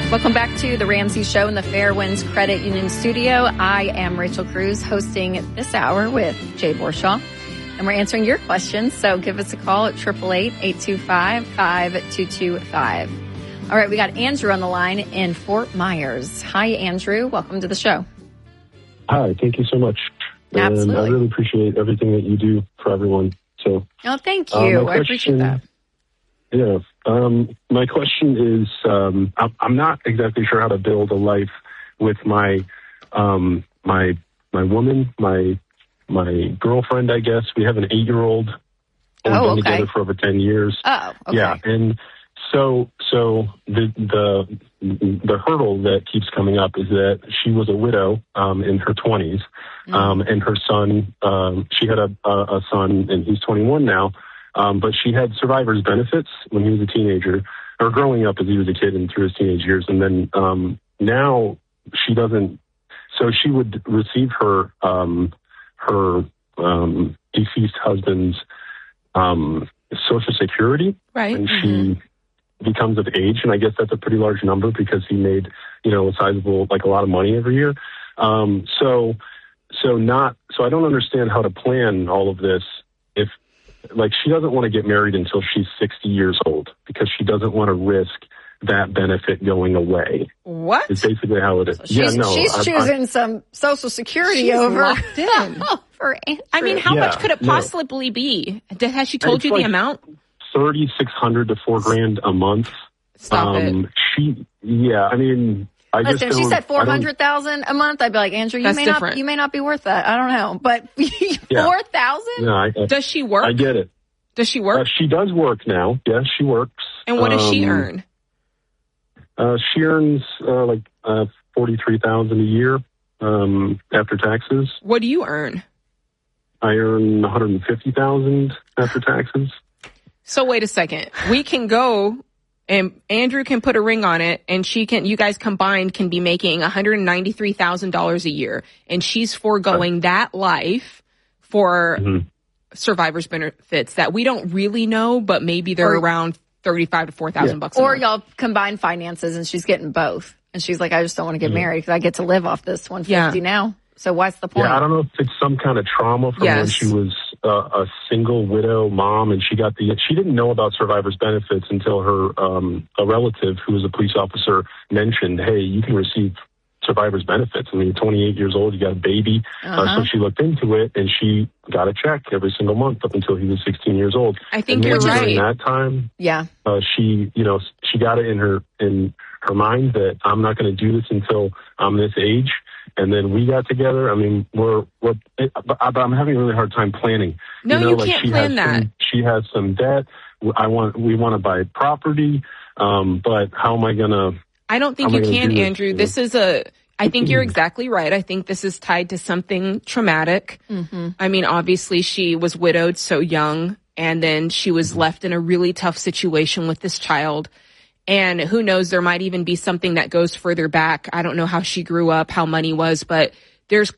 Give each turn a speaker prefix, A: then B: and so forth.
A: Welcome back to the Ramsey Show in the Fairwinds Credit Union studio. I am Rachel Cruz hosting this hour with Jay Borshaw, and we're answering your questions. So give us a call at 888-825-5225. All right, we got Andrew on the line in Fort Myers. Hi, Andrew. Welcome to the show.
B: Hi, thank you so much.
A: Absolutely.
B: And I really appreciate everything that you do for everyone. So,
A: thank you. I appreciate that.
B: Yeah. My question is, I'm not exactly sure how to build a life with my woman, my girlfriend, I guess. We have an 8-year-old. We've been together for over 10 years.
A: Oh, okay.
B: Yeah. And so the hurdle that keeps coming up is that she was a widow, in her 20s. And her son, she had a son, and he's 21 now. But she had survivor's benefits when he was a teenager, or growing up as he was a kid and through his teenage years. And then now she doesn't. So she would receive her deceased husband's Social Security when she becomes of age. And I guess that's a pretty large number because he made, a sizable, a lot of money every year. So I don't understand how to plan all of this if, she doesn't want to get married until she's 60 years old because she doesn't want to risk that benefit going away.
A: What?
B: It's basically how it is.
A: She's choosing some Social Security over.
C: Locked in.
A: For Andrew.
C: I mean, how much could it possibly be? Has she told you the amount?
B: $3,600 to $4,000 a month.
C: Stop it.
A: Listen, she said $400,000 a month. I'd be like, Andrew, you may not be worth that. I don't know, but $4,000?
B: No,
C: does she work?
B: I get it.
C: Does she work?
B: She does work now. Yes, she works.
C: And what does she earn?
B: She earns $43,000 a year after taxes.
C: What do you earn?
B: I earn $150,000 after taxes.
C: So wait a second. We can go. And Andrew can put a ring on it, and you guys combined can be making $193,000 a year. And she's foregoing that life for survivor's benefits that we don't really know, but maybe they're around $35,000 to $4,000 bucks a month.
A: Or y'all combine finances and she's getting both. And she's like, I just don't want to get married because I get to live off this $150 now. So what's the point?
B: Yeah, I don't know if it's some kind of trauma from when she was a single widow mom, and she didn't know about survivor's benefits until her a relative who was a police officer mentioned, hey, you can receive survivor's benefits. I mean, you're 28 years old, you got a baby. So she looked into it, and she got a check every single month up until he was 16 years old.
C: I think you're right.
B: During that time, she got it in her mind that I'm not going to do this until I'm this age. And then we got together. I mean, but I'm having a really hard time planning.
C: No, you can't plan that.
B: She has some debt. We want to buy property. But how am I going to?
C: I don't think you can, Andrew. I think you're exactly right. I think this is tied to something traumatic. I mean, obviously she was widowed so young, and then she was left in a really tough situation with this child. And who knows, there might even be something that goes further back. I don't know how she grew up, how money was, but there's